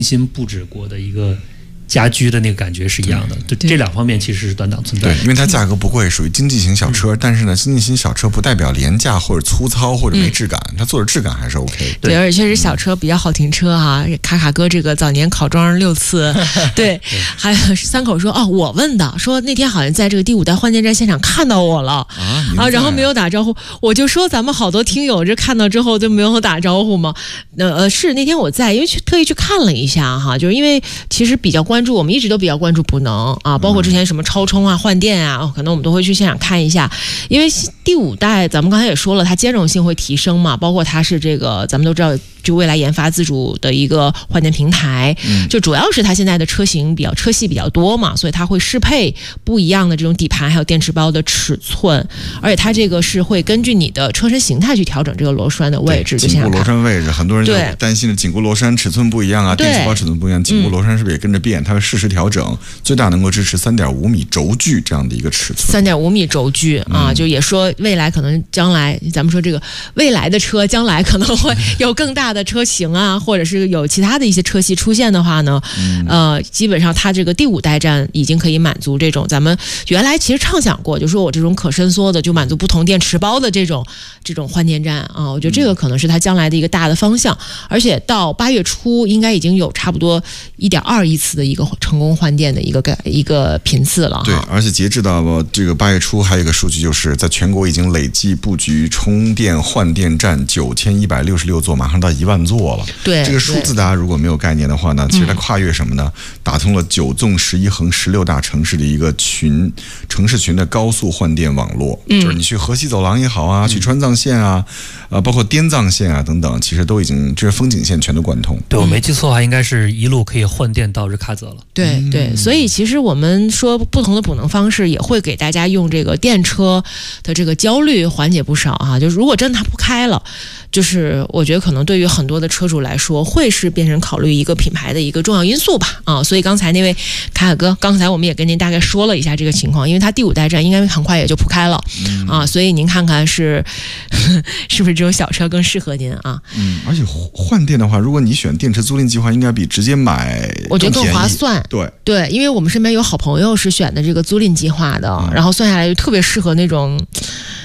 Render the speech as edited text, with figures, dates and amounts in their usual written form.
新布置过的一个家居的那个感觉是一样的。对，这两方面其实是短档存在的。 对，因为它价格不贵，属于经济型小车，但是呢，经济型小车不代表廉价或者粗糙或者没质感，它做的质感还是 OK。 对，而且确实小车比较好停车哈。卡卡哥这个早年考装6次，对，还有三口说我问的，说那天好像在这个第5代换电站现场看到我了然后没有打招呼，我就说咱们好多听友这看到之后就没有打招呼吗？是那天我在，因为特意去看了一下哈，就是因为其实比较关注，我们一直都比较关注补能啊，包括之前什么超充啊、换电啊，可能我们都会去现场看一下。因为第5代咱们刚才也说了，它兼容性会提升嘛，包括它是这个咱们都知道，就未来研发自主的一个换电平台，就主要是它现在的车系比较多嘛，所以它会适配不一样的这种底盘还有电池包的尺寸，而且它这个是会根据你的车身形态去调整这个螺栓的位置。 紧固螺栓位置，很多人就担心的紧固螺栓尺寸不一样啊，电池包尺寸不一样，紧固螺栓是不是也跟着变？它会适时调整，最大能够支持3.5米轴距这样的一个尺寸。 3.5米轴距啊，就也说未来可能将来咱们说这个未来的车将来可能会有更大的车型啊，或者是有其他的一些车系出现的话呢，基本上它这个第5代站已经可以满足这种咱们原来其实畅想过，就说我这种可伸缩的就满足不同电池包的这种换电站啊，我觉得这个可能是它将来的一个大的方向，而且到8月初应该已经有差不多1.2亿次的一个成功换电的一个频次了。 对，而且截至到这个8月初，还有一个数据就是在全国已经累计布局充电换电站9166座，马上到1万座了。 对， 这个数字大家如果没有概念的话呢，其实它跨越什么呢？打通了9纵11横16大城市的一个城市群的高速换电网络，就是你去河西走廊也好啊，去川藏线啊，包括滇藏线啊等等，其实都已经这些风景线全都贯通。 对，我没记错的话，应该是一路可以换电到日喀则了。 对对，所以其实我们说不同的补能方式也会给大家用这个电车的这个焦虑缓解不少哈。就是如果真的它不开了，就是我觉得可能对于很多的车主来说，会是变成考虑一个品牌的一个重要因素吧啊。所以刚才那位卡卡哥，刚才我们也跟您大概说了一下这个情况，因为它第5代站应该很快也就铺开了啊，所以您看看是不是这种小车更适合您啊？ 而且换电的话，如果你选电池租赁计划，应该比直接买我觉得更划算。对，因为我们身边有好朋友是选的这个租赁计划的，然后算下来就特别适合那种